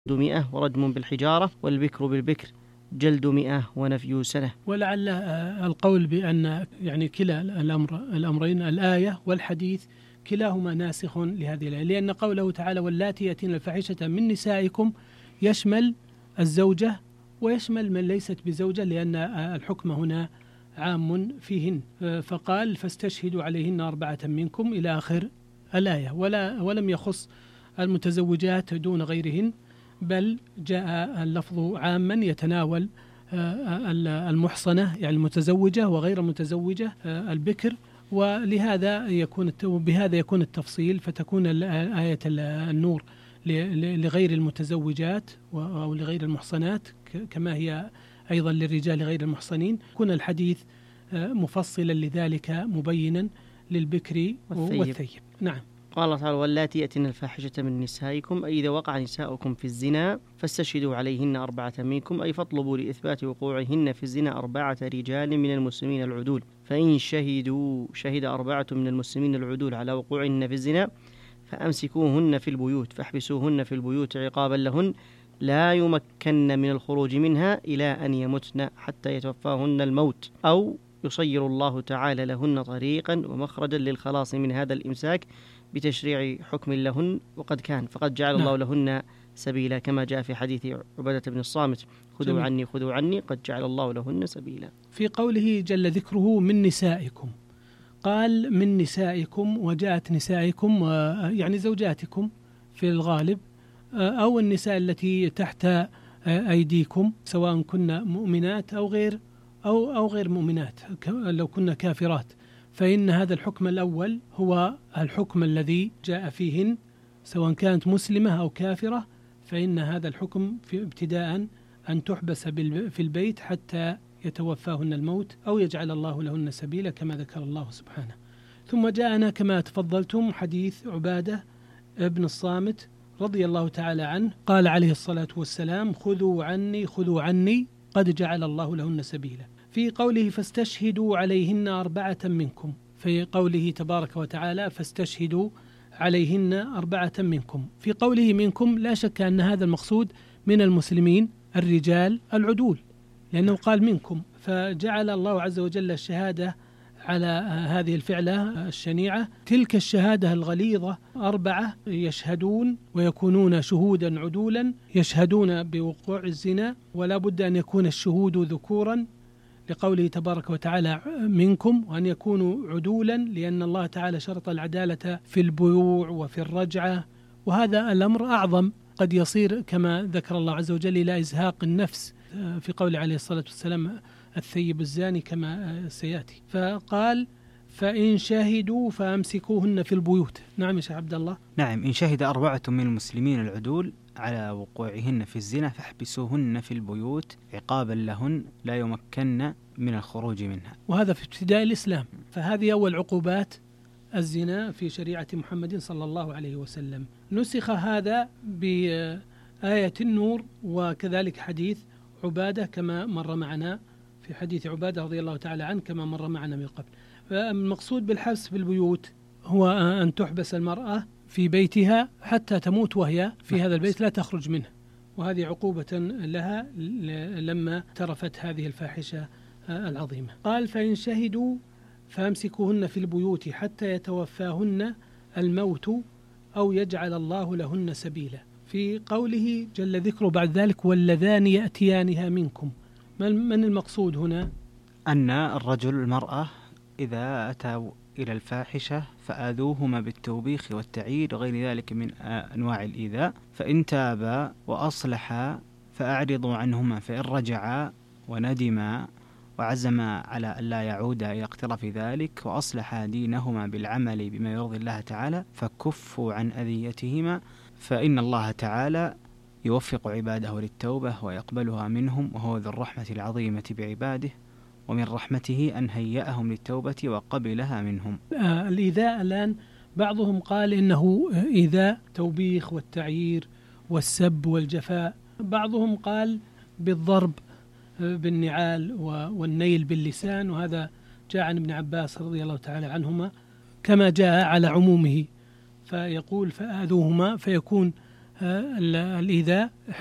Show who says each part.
Speaker 1: 100 ورجم بالحجارة، والبكر بالبكر جلد 100 ونفي سنة.
Speaker 2: ولعل القول بأن يعني كلا الأمرين الآية والحديث كلاهما ناسخ لهذه الآية، لأن قوله تعالى واللاتي يأتين الفاحشة من نسائكم يشمل الزوجة ويشمل من ليست بزوجة، لأن الحكم هنا عام فيهن، فقال فاستشهدوا عليهن 4 منكم إلى آخر الآية، ولم يخص المتزوجات دون غيرهن، بل جاء اللفظ عاما يتناول المحصنة يعني المتزوجة وغير المتزوجة البكر، ولهذا بهذا يكون التفصيل، فتكون آية النور لغير المتزوجات أو لغير المحصنات كما هي أيضا للرجال غير المحصنين، يكون الحديث مفصلا لذلك مبينا للبكر والثيب. نعم.
Speaker 1: قال الله تعالى واللاتي يأتين الفاحشة من نسائكم، أي إذا وقع نساؤكم في الزنا فاستشهدوا عليهن 4 منكم، أي فاطلبوا لإثبات وقوعهن في الزنا 4 رجال من المسلمين العدول، فإن شهد 4 من المسلمين العدول على وقوعهن في الزنا فأمسكوهن في البيوت فاحبسوهن في البيوت عقابا لهن لا يمكن من الخروج منها إلى أن يمتن حتى يتوفاهن الموت، أو يصير الله تعالى لهن طريقا ومخرجا للخلاص من هذا الإمساك بتشريع حكم لهن، فقد جعل الله لهن سبيلا، كما جاء في حديث عبادة بن الصامت خذوا عني قد جعل الله لهن سبيلا.
Speaker 2: في قوله جل ذكره من نسائكم، قال من نسائكم، وجاءت نسائكم يعني زوجاتكم في الغالب، أو النساء التي تحت أيديكم سواء كن مؤمنات أو غير مؤمنات، لو كن كافرات، فإن هذا الحكم الأول هو الحكم الذي جاء فيهن سواء كانت مسلمة أو كافرة، فإن هذا الحكم في ابتداء أن تحبس في البيت حتى يتوفاهن الموت أو يجعل الله لهن سبيلا كما ذكر الله سبحانه. ثم جاءنا كما تفضلتم حديث عبادة ابن الصامت رضي الله تعالى عنه، قال عليه الصلاة والسلام خذوا عني قد جعل الله لهن سبيلا. في قوله فاستشهدوا عليهن 4 منكم، في قوله تبارك وتعالى فاستشهدوا عليهن 4 منكم، في قوله منكم لا شك أن هذا المقصود من المسلمين الرجال العدول، لأنه قال منكم، فجعل الله عز وجل الشهادة على هذه الفعلة الشنيعة، تلك الشهادة الغليظة 4 يشهدون ويكونون شهودا عدولا يشهدون بوقوع الزنا، ولا بد أن يكون الشهود ذكورا لقوله تبارك وتعالى منكم، وأن يكونوا عدولا لأن الله تعالى شرط العدالة في البيوع وفي الرجعة، وهذا الأمر أعظم قد يصير كما ذكر الله عز وجل إلى إزهاق النفس في قول عليه الصلاة والسلام الثيب الزاني كما سيأتي، فقال فإن شهدوا فأمسكوهن في البيوت. نعم يا شيخ عبد الله.
Speaker 3: نعم، إن شهد 4 من المسلمين العدول على وقوعهن في الزنا فاحبسوهن في البيوت عقابا لهن لا يمكن من الخروج منها.
Speaker 2: وهذا في ابتداء الإسلام، فهذه أول عقوبات الزنا في شريعة محمد صلى الله عليه وسلم. نسخ هذا بآية النور، وكذلك حديث عبادة كما مر معنا في حديث عبادة رضي الله تعالى عنه كما مر معنا من قبل. فالمقصود بالحبس بالبيوت هو أن تحبس المرأة في بيتها حتى تموت وهي في هذا البيت لا تخرج منه، وهذه عقوبة لها لما اقترفت هذه الفاحشة العظيمة. قال فإن شهدوا فامسكوهن في البيوت حتى يتوفاهن الموت أو يجعل الله لهن سبيلا. في قوله جل ذكره بعد ذلك واللذان يأتيانها منكم، من المقصود هنا؟
Speaker 3: أن الرجل والمرأة إذا أتوا إلى الفاحشة فآذوهما بالتوبيخ والتعيير وغير ذلك من أنواع الإيذاء، فإن تابا وأصلحا فأعرضوا عنهما، فإن رجعا وندما وعزما على أن لا يعودا إلى اقتراف ذلك وأصلحا دينهما بالعمل بما يرضي الله تعالى فكفوا عن أذيتهما، فإن الله تعالى يوفق عباده للتوبة ويقبلها منهم، وهو ذو الرحمة العظيمة بعباده، ومن رحمته أن هيأهم للتوبة وقبلها منهم.
Speaker 2: الإيذاء الآن بعضهم قال إنه إيذاء توبيخ والتعيير والسب والجفاء، بعضهم قال بالضرب بالنعال والنيل باللسان، وهذا جاء عن ابن عباس رضي الله تعالى عنهما كما جاء على عمومه، فيقول فآذوهما، فيكون الإيذاء